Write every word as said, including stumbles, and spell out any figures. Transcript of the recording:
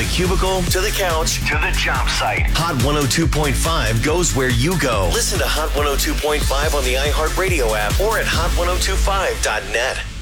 cubicle, to the couch, to the job site. Hot one oh two point five goes where you go. Listen to Hot one oh two point five on the iHeartRadio app or at hot ten twenty-five dot net.